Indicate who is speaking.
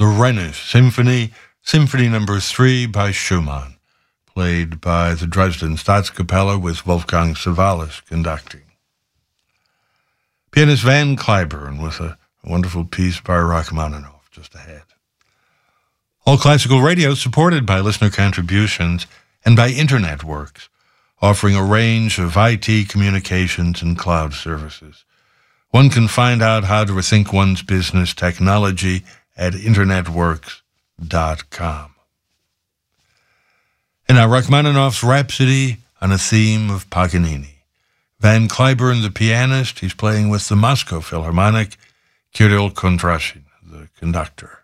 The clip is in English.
Speaker 1: the Rhenus Symphony, Symphony No. 3 by Schumann, played by the Dresden Staatskapelle with Wolfgang Savalas conducting. Pianist Van Cliburn with a wonderful piece by Rachmaninoff just ahead. All Classical Radio supported by listener contributions and by Internet Works, offering a range of IT communications and cloud services. One can find out how to rethink one's business technology at internetworks.com. And now Rachmaninoff's Rhapsody on a theme of Paganini. Van Cliburn, the pianist, he's playing with the Moscow Philharmonic, Kirill Kondrashin, the conductor.